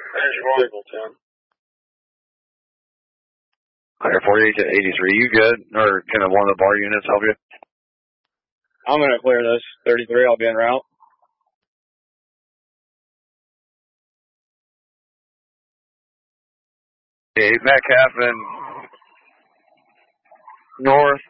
There's your vehicle, Tim. Higher 48 to 83, you good? Or can one of the bar units help you? I'm going to clear this. 33, I'll be en route. Okay, Metcalf and north